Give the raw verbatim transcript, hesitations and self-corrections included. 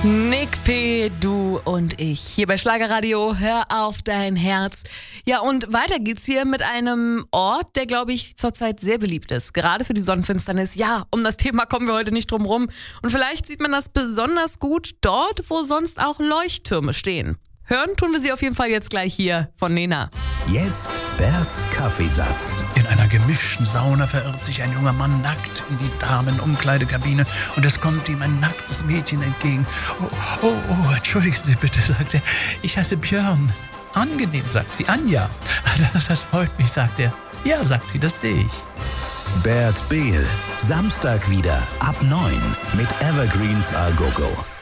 Nick P., du und ich. Hier bei Schlagerradio, hör auf dein Herz. Ja, und weiter geht's hier mit einem Ort, der, glaube ich, zurzeit sehr beliebt ist. Gerade für die Sonnenfinsternis. Ja, um das Thema kommen wir heute nicht drum rum. Und vielleicht sieht man das besonders gut dort, wo sonst auch Leuchttürme stehen. Hören tun wir sie auf jeden Fall jetzt gleich hier von Nena. Jetzt Berts Kaffeesatz. In einer gemischten Sauna verirrt sich ein junger Mann nackt in die Damenumkleidekabine und es kommt ihm ein nacktes Mädchen entgegen. Oh, oh, oh, entschuldigen Sie bitte, sagt er. Ich heiße Björn. Angenehm, sagt sie. Anja. Das, das freut mich, sagt er. Ja, sagt sie, das sehe ich. Bert Behl. Samstag wieder ab neun mit Evergreens A Go Go.